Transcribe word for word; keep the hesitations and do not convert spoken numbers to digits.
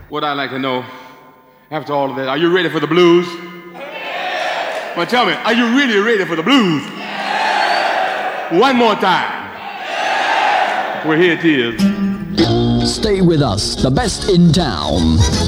what I'd like to know, after all of that, are you ready for the blues? Yeah. Well, tell me, are you really ready for the blues? Yeah. One more time. Yeah. Well, here it is. Stay with us, the best in town.